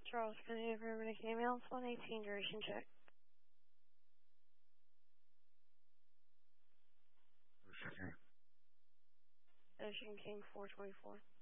Charles Kennedy, Affirmative emails, 118 duration check. Ocean Ocean King 424.